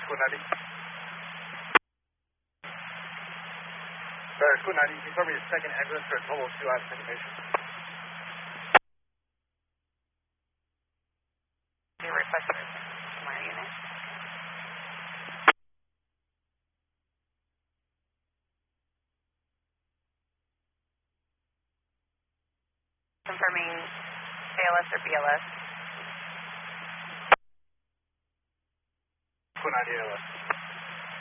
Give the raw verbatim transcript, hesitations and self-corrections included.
Squad ninety. Sorry, Squad ninety, can you cover your second ambulance for a total of two active patients? You requested my unit. Confirming A L S or B L S. Squad ninety A L S.